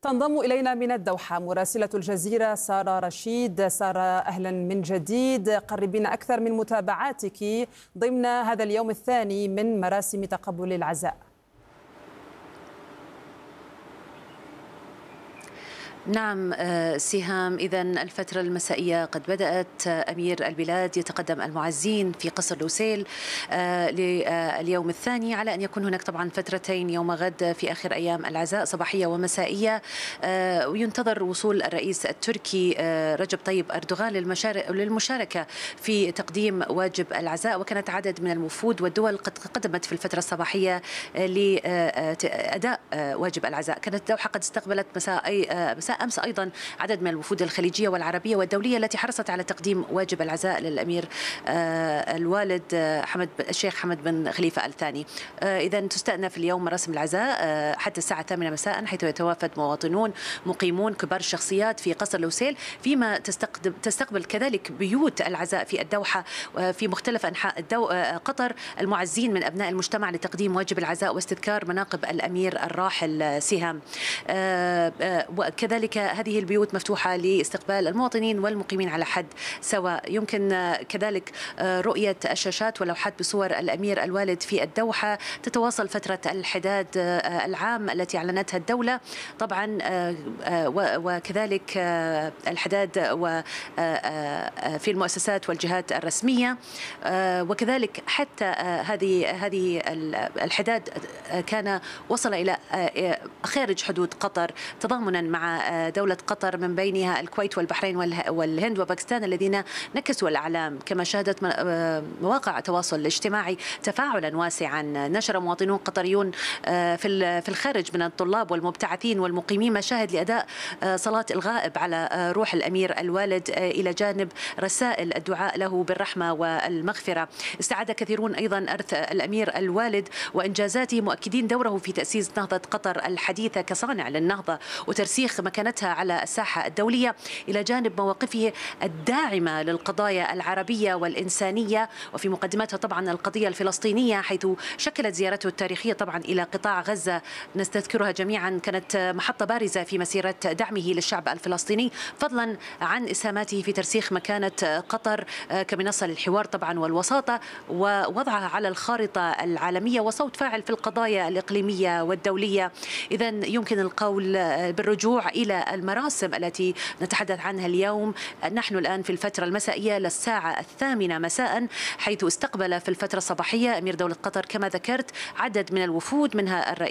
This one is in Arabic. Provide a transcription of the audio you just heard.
تنضم إلينا من الدوحة مراسلة الجزيرة سارة رشيد. سارة، أهلا من جديد، قربين أكثر من متابعاتك ضمن هذا اليوم الثاني من مراسم تقبل العزاء. نعم سهام، إذن الفترة المسائية قد بدأت. أمير البلاد يتقدم المعزين في قصر لوسيل لليوم الثاني، على أن يكون هناك طبعا فترتين يوم غد في آخر أيام العزاء، صباحية ومسائية. وينتظر وصول الرئيس التركي رجب طيب أردوغان للمشاركة في تقديم واجب العزاء. وكانت عدد من الوفود والدول قد قدمت في الفترة الصباحية لأداء واجب العزاء. كانت الدوحة قد استقبلت مساء أمس أيضا عدد من الوفود الخليجية والعربية والدولية التي حرصت على تقديم واجب العزاء للأمير الوالد الشيخ حمد بن خليفة الثاني. إذا تستأنف اليوم مراسم العزاء حتى الساعة 8 مساء، حيث يتوافد مواطنون مقيمون كبار الشخصيات في قصر لوسيل، فيما تستقبل كذلك بيوت العزاء في الدوحة في مختلف أنحاء قطر المعزين من أبناء المجتمع لتقديم واجب العزاء واستذكار مناقب الأمير الراحل سهام. وكذلك هذه البيوت مفتوحة لاستقبال المواطنين والمقيمين على حد سواء. يمكن كذلك رؤية الشاشات ولوحات بصور الأمير الوالد في الدوحة. تتواصل فترة الحداد العام التي أعلنتها الدولة طبعا، وكذلك الحداد في المؤسسات والجهات الرسمية. وكذلك حتى هذه الحداد كان وصل إلى خارج حدود قطر تضامنا مع دولة قطر، من بينها الكويت والبحرين والهند وباكستان، الذين نكسوا الأعلام. كما شهدت مواقع التواصل الاجتماعي تفاعلا واسعا. نشر مواطنون قطريون في الخارج من الطلاب والمبتعثين والمقيمين مشاهد لأداء صلاة الغائب على روح الأمير الوالد، إلى جانب رسائل الدعاء له بالرحمة والمغفرة. استعاد كثيرون أيضا إرث الأمير الوالد وإنجازاته، مؤكدين دوره في تأسيس نهضة قطر الحديثة كصانع للنهضة وترسيخ مكانتها على الساحة الدولية، إلى جانب مواقفه الداعمة للقضايا العربية والإنسانية، وفي مقدمتها طبعا القضية الفلسطينية، حيث شكلت زيارته التاريخية طبعا إلى قطاع غزة، نستذكرها جميعا، كانت محطة بارزة في مسيرة دعمه للشعب الفلسطيني، فضلا عن إسهاماته في ترسيخ مكانة قطر كمنصة للحوار طبعا والوساطة، ووضعها على الخارطة العالمية وصوت فاعل في القضايا الإقليمية والدولية. إذا يمكن القول بالرجوع إلى المراسم التي نتحدث عنها اليوم. نحن الآن في الفترة المسائية للساعة 8 مساء، حيث استقبل في الفترة الصباحية أمير دولة قطر كما ذكرت عدد من الوفود، منها الرئيس